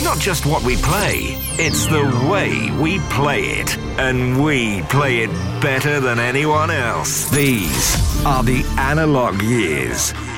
not just what we play, it's the way we play it. And we play it better than anyone else. These are the Analog Years.